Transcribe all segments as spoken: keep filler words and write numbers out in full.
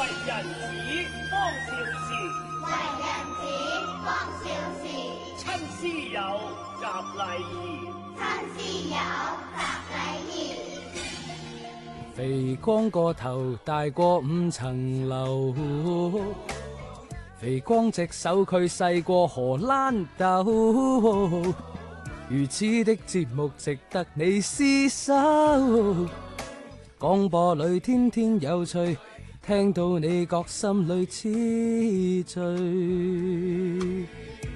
為人子方少時， 為人子方少時， 親師友習禮儀， 親師友習禮儀。 肥光個頭大過五層樓，肥光隻手佢細過荷蘭豆，如此的節目值得你廝守。廣播裏天天有趣，聽到你覺心裏痴醉。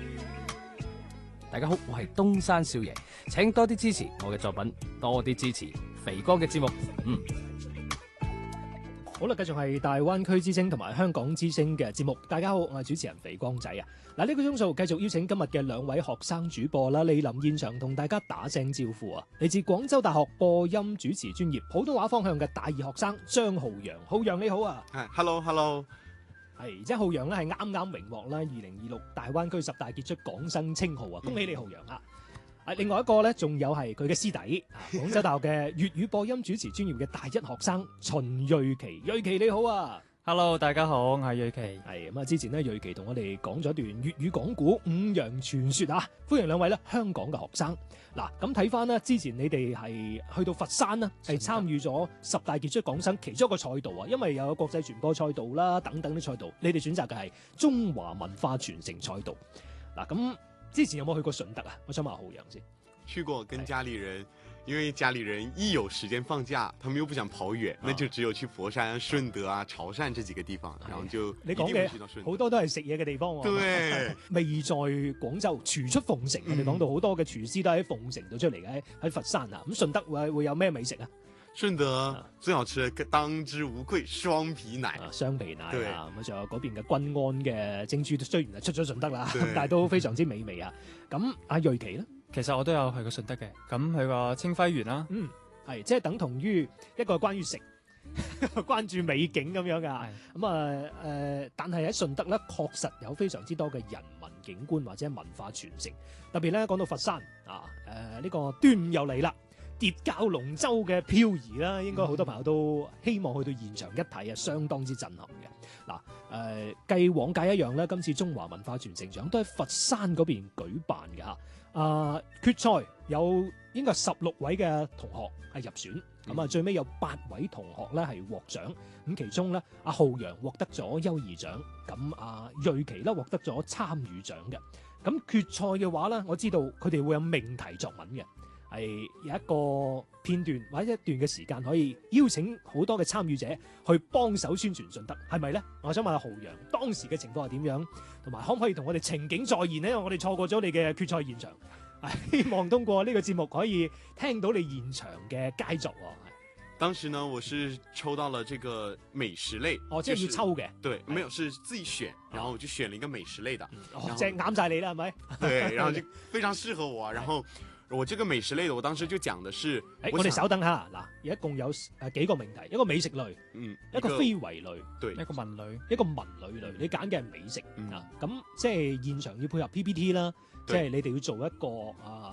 大家好，我係東山少爺，請多啲支持我嘅作品，多啲支持肥光嘅節目。嗯。 好啦，繼續係大灣區之聲同埋香港之聲嘅節目。大家好，我係主持人肥光仔啊！嗱，呢個鐘數繼續邀請今日嘅兩位學生主播啦，蒞臨現場同大家打聲招呼啊！嚟自廣州大學播音主持專業普通話方向嘅大二學生張浩洋，浩洋你好啊！ 係 ，hello hello， 係，即係浩洋咧係啱啱榮獲啦二零二六大灣區十大傑出港生稱號啊！恭喜你浩洋啊！啊，另外一個咧，仲有係佢嘅師弟，廣州大學嘅粵語播音主持專業嘅大一學生秦瑞琪，瑞琪你好啊 ！Hello， 大家好，我係瑞琪。 係咁啊，之前咧，瑞琪同我哋講咗段粵語講古五羊傳說啊，歡迎兩位咧香港嘅學生。嗱，咁睇翻呢，之前你哋係去到佛山啦，係參與咗十大傑出港生其中一個賽道啊，因為有國際傳播賽道啦，等等啲賽道，你哋選擇嘅係中華文化傳承賽道。嗱，咁。之前有冇去過順德啊？我想問浩洋先。 去過，跟家裏人，因為家裏人一有時間放假，他們又不想跑遠，那就只有去佛山、順德啊、潮汕這幾個地方，然後就你講嘅好多都係食嘢嘅地方喎。 對， 未在廣州廚出鳳城，我哋講到好多嘅廚師都喺鳳城度出嚟嘅，喺佛山啊。咁順德會會有咩美食啊？ 順德最好吃嘅當之無愧雙皮奶， 啊、雙皮奶啊，咁仲有嗰邊嘅均安嘅蒸豬，雖然係出咗順德啦，但係都非常之美味啊。咁阿瑞琪咧， 其實我都有去過順德嘅，咁去過清暉園啦， 嗯，係即係等同於一個關於食，關注美景咁樣噶。咁啊誒，但係喺順德咧，確實有非常之多嘅人文景觀或者文化傳承，特別咧講到佛山啊，誒、呃、呢、這個端午又嚟啦。疊教龍舟嘅漂移啦，應該好多朋友都希望去到現場一睇啊，相當之震撼嘅。嗱，誒、呃，繼往屆一樣咧，今次中華文化傳承獎都喺佛山嗰邊舉辦嘅嚇。啊，決賽有應該十六位嘅同學係入選，咁啊、嗯、最尾有八位同學咧係獲獎，咁其中咧阿浩洋獲得咗優異獎，咁阿瑞琪咧獲得咗參與獎嘅。咁決賽嘅話咧，我知道佢哋會有命題作文嘅。係有一個片段或者一段嘅時間，可以邀請好多嘅參與者去幫手宣傳順德，係咪呢？我想問下浩洋，當時嘅情況係點樣，同埋可唔可以同我哋情景再現呢？因為我哋錯過咗你嘅決賽現場，希望通過呢個節目可以聽到你現場嘅佳作。 當時呢，我是抽到了這個美食類， 哦，即係要抽嘅， 對，沒有是自己選，然後我就選了一個美食類的， 哦，即係啱晒你啦，係咪？ 對，然後就非常適合我，然後。我這個美食類的，我當時就講的是， 誒，我哋稍等下，嗱，一共有誒幾個命題，一個美食類， 嗯， 一個非遺類， 對， 一個文類， 一個文類類，你揀嘅係美食啊，咁即係現場要配合 P P T 啦，即係你哋要做一個啊。